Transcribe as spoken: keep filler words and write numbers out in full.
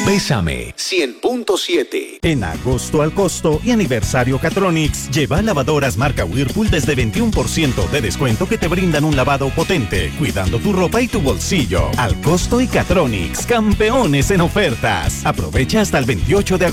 Bésame cien punto siete. En agosto al costo y aniversario Catronics, lleva lavadoras marca Whirlpool desde veintiuno por ciento de descuento que te brindan un lavado potente, cuidando tu ropa y tu bolsillo. Al costo y Catronics, campeones en ofertas. Aprovecha hasta el veintiocho de agosto.